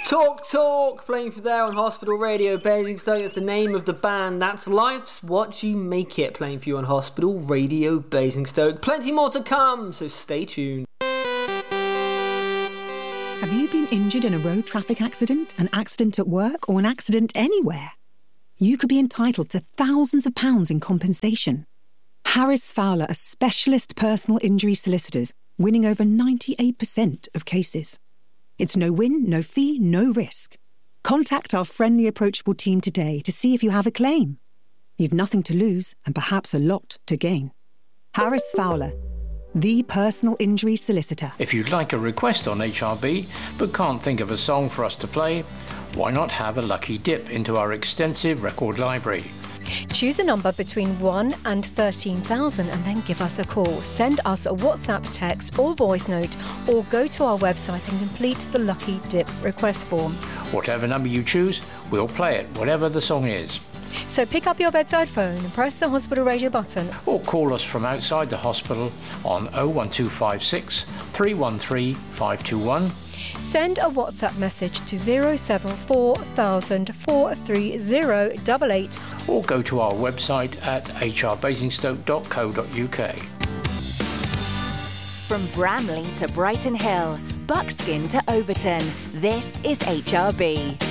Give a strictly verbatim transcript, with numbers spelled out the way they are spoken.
Talk Talk, playing for there on Hospital Radio Basingstoke. That's the name of the band. That's Life's What You Make It, playing for you on Hospital Radio Basingstoke. Plenty more to come, so stay tuned. Have you been injured in a road traffic accident, an accident at work, or an accident anywhere? You could be entitled to thousands of pounds in compensation. Harris Fowler are specialist personal injury solicitors, winning over ninety-eight percent of cases. It's no win, no fee, no risk. Contact our friendly, approachable team today to see if you have a claim. You've nothing to lose and perhaps a lot to gain. Harris Fowler, the personal injury solicitor. If you'd like a request on H R B but can't think of a song for us to play, why not have a lucky dip into our extensive record library? Choose a number between one and thirteen thousand and then give us a call. Send us a WhatsApp, text or voice note, or go to our website and complete the Lucky Dip request form. Whatever number you choose, we'll play it, whatever the song is. So pick up your bedside phone and press the Hospital Radio button. Or call us from outside the hospital on oh one two five six, three one three, five two one. Send a WhatsApp message to zero seven four thousand, four three zero eight eight. Or go to our website at h r basingstoke dot co dot u k. From Bramley to Brighton Hill, Buckskin to Overton, this is H R B.